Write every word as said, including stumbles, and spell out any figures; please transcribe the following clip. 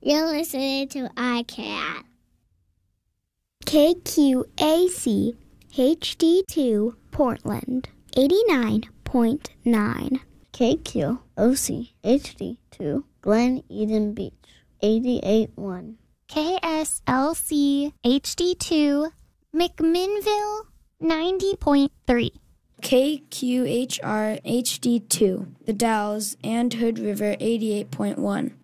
You're listening to iCat. K Q A C H D two Portland, eighty-nine point nine. K Q O C H D two Glen Eden Beach, eighty-eight point one. K S L C H D two McMinnville, ninety point three. K Q H R H D two The Dalles and Hood River, eighty-eight point one.